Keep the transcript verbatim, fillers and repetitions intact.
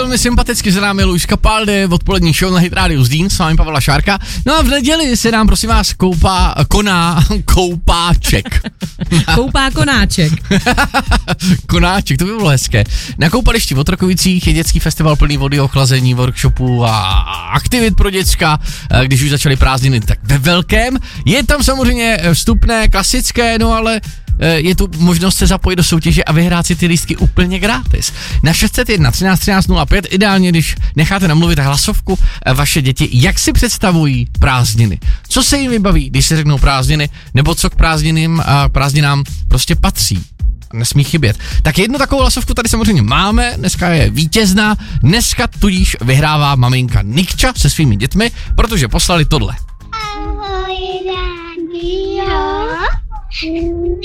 velmi sympaticky za námi Luis Capaldi v odpolední show na Hit Radio Zlín, s vámi Pavla Šárka. No a v neděli se nám, prosím vás, koupá, koná, koupáček. Koupá konáček. Konáček, to by bylo hezké. Na koupališti v Otrokovicích je dětský festival plný vody, ochlazení, workshopů a aktivit pro děcka, když už začaly prázdniny, tak ve velkém. Je tam samozřejmě vstupné, klasické, no ale je tu možnost se zapojit do soutěže a vyhrát si ty lístky úplně gratis. Na šest set jedna třináct třináct nula pět, ideálně, když necháte namluvit hlasovku vaše děti, jak si představují prázdniny. Co se jim vybaví, když se řeknou prázdniny, nebo co k prázdninám a prázdninám prostě patří. Nesmí chybět. Tak jednu takovou hlasovku tady samozřejmě máme, dneska je vítězná, dneska tudíž vyhrává maminka Nikča se svými dětmi, protože poslali tohle. Ahoj, rádio.